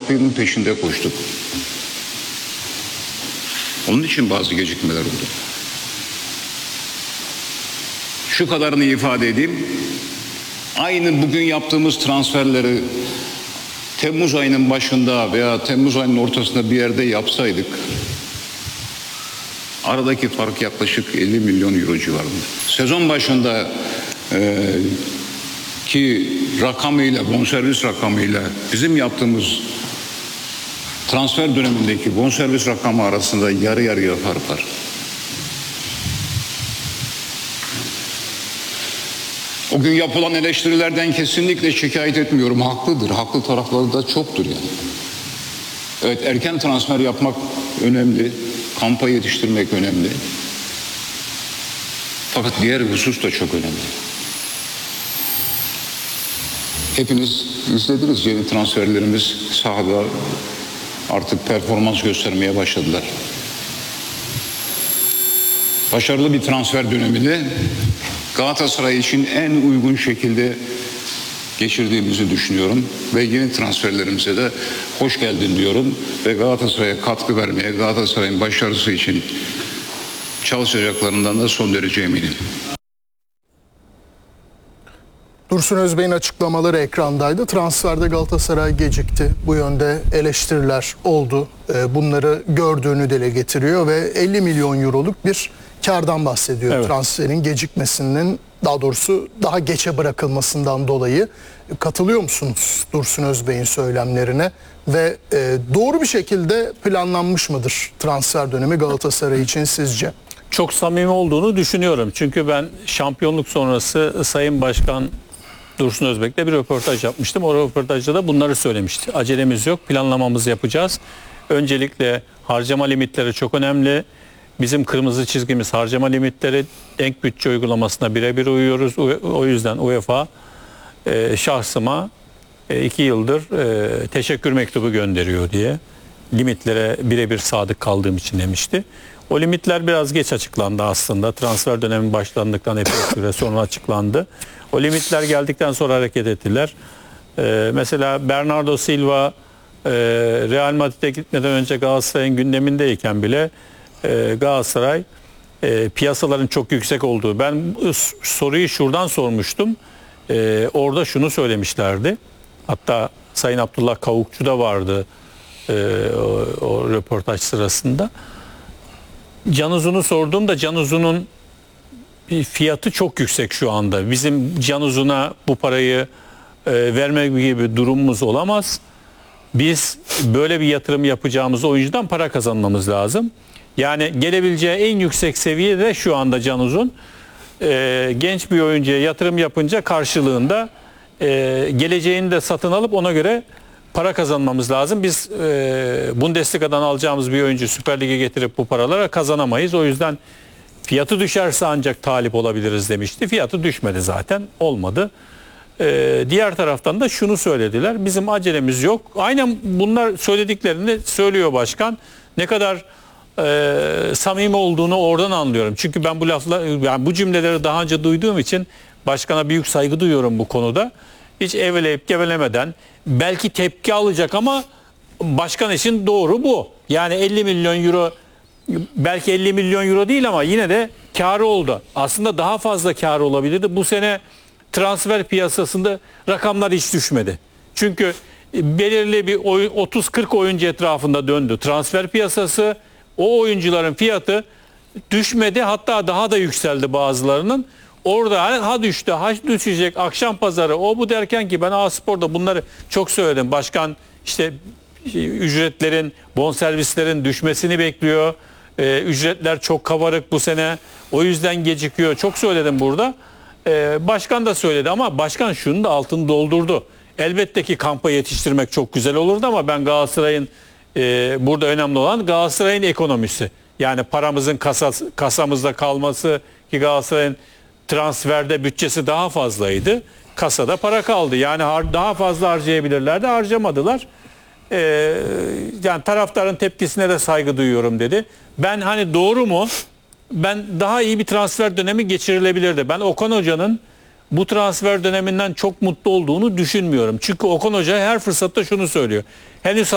Icardi'nin peşinde koştuk. Onun için bazı gecikmeler oldu. Şu kadarını ifade edeyim. Aynı bugün yaptığımız transferleri Temmuz ayının başında veya Temmuz ayının ortasında bir yerde yapsaydık, aradaki fark yaklaşık 50 milyon euro civarında. Sezon başında ki rakamıyla, bonservis rakamıyla bizim yaptığımız transfer dönemindeki bonservis rakamı arasında yarı yarıya fark var. O gün yapılan eleştirilerden kesinlikle şikayet etmiyorum. Haklıdır. Haklı tarafları da çoktur yani. Evet, erken transfer yapmak önemli. Kampa yetiştirmek önemli. Fakat diğer husus da çok önemli. Hepiniz izlediniz, yeni transferlerimiz sahada artık performans göstermeye başladılar. Başarılı bir transfer dönemini Galatasaray için en uygun şekilde geçirdiğimizi düşünüyorum ve yeni transferlerimize de hoş geldin diyorum ve Galatasaray'a katkı vermeye, Galatasaray'ın başarısı için çalışacaklarından da son derece eminim. Dursun Özbey'in açıklamaları ekrandaydı. Transferde Galatasaray gecikti. Bu yönde eleştiriler oldu. Bunları gördüğünü dile getiriyor ve 50 milyon euroluk bir kardan bahsediyor. Evet. Transferin gecikmesinin, daha doğrusu daha geçe bırakılmasından dolayı. Katılıyor musunuz Dursun Özbey'in söylemlerine ve doğru bir şekilde planlanmış mıdır transfer dönemi Galatasaray için sizce? Çok samimi olduğunu düşünüyorum. Çünkü ben şampiyonluk sonrası Sayın Başkan Dursun Özbek'le bir röportaj yapmıştım. O röportajda da bunları söylemişti. Acelemiz yok, planlamamızı yapacağız. Öncelikle harcama limitleri çok önemli. Bizim kırmızı çizgimiz harcama limitleri. Denk bütçe uygulamasına birebir uyuyoruz. O yüzden UEFA şahsıma 2 yıldır teşekkür mektubu gönderiyor diye. Limitlere birebir sadık kaldığım için demişti. O limitler biraz geç açıklandı aslında. Transfer dönemi başlandıktan epey süre sonra açıklandı. O limitler geldikten sonra hareket ettiler. Mesela Bernardo Silva Real Madrid'e gitmeden önce Galatasaray'ın gündemindeyken bile Galatasaray piyasaların çok yüksek olduğu. Ben soruyu şuradan sormuştum. Orada şunu söylemişlerdi. Hatta Sayın Abdullah Kavukçu da vardı o röportaj sırasında. Can Uzun'u sorduğumda Can Uzun'un fiyatı çok yüksek şu anda. Bizim Can Uzun'a bu parayı verme gibi durumumuz olamaz. Biz böyle bir yatırım yapacağımız oyuncudan para kazanmamız lazım. Yani gelebileceği en yüksek seviyede şu anda Can Uzun. Genç bir oyuncuya yatırım yapınca karşılığında geleceğini de satın alıp ona göre para kazanmamız lazım. Biz Bundesliga'dan alacağımız bir oyuncu Süper Lig'e getirip bu paralara kazanamayız. O yüzden fiyatı düşerse ancak talip olabiliriz demişti. Fiyatı düşmedi zaten. Olmadı. Diğer taraftan da şunu söylediler. Bizim acelemiz yok. Aynen bunlar söylediklerini söylüyor başkan. Ne kadar samimi olduğunu oradan anlıyorum. Çünkü ben yani bu cümleleri daha önce duyduğum için başkana büyük saygı duyuyorum bu konuda. Hiç eveleyip gevelemeden, belki tepki alacak ama başkan için doğru bu. Yani 50 milyon euro, belki 50 milyon euro değil ama yine de kârı oldu. Aslında daha fazla kârı olabilirdi. Bu sene transfer piyasasında rakamlar hiç düşmedi. Çünkü belirli bir 30-40 oyuncu etrafında döndü transfer piyasası. O oyuncuların fiyatı düşmedi, hatta daha da yükseldi bazılarının. Orada ha düştü, ha düşecek, akşam pazarı o bu derken ki ben A-Spor'da bunları çok söyledim. Başkan işte ücretlerin, bonservislerin düşmesini bekliyor. Ücretler çok kabarık bu sene. O yüzden gecikiyor. Çok söyledim burada. Başkan da söyledi ama başkan şunu da altını doldurdu. Elbette ki kampa yetiştirmek çok güzel olurdu ama ben Galatasaray'ın burada önemli olan Galatasaray'ın ekonomisi. Yani paramızın kasamızda kalması, ki Galatasaray'ın transferde bütçesi daha fazlaydı. Kasada para kaldı. Yani daha fazla harcayabilirlerdi. Harcamadılar. Yani taraftarın tepkisine de saygı duyuyorum dedi. Ben hani doğru mu? Ben daha iyi bir transfer dönemi geçirilebilirdi. Ben Okan Hoca'nın bu transfer döneminden çok mutlu olduğunu düşünmüyorum. Çünkü Okan Hoca her fırsatta şunu söylüyor. Henüz